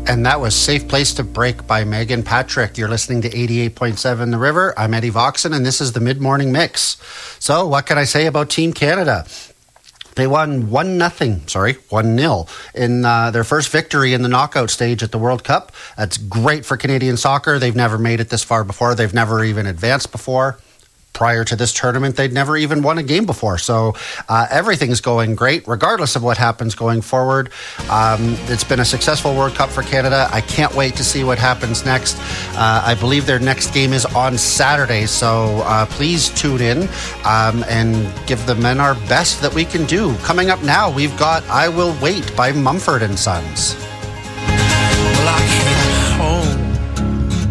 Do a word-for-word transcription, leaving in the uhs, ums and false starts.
And that was Safe Place to Break by Megan Patrick. You're listening to eighty-eight point seven The River. I'm Eddie Voxon, and this is the Mid-Morning Mix. So what can I say about Team Canada? They won one nothing, sorry, one nil in uh, their first victory in the knockout stage at the World Cup. That's great for Canadian soccer. They've never made it this far before. They've never even advanced before. Prior to this tournament, they'd never even won a game before. So uh, everything's going great, regardless of what happens going forward. Um, it's been a successful World Cup for Canada. I can't wait to see what happens next. Uh, I believe their next game is on Saturday, so uh, please tune in um, and give the men our best that we can do. Coming up now, we've got I Will Wait by Mumford and Sons.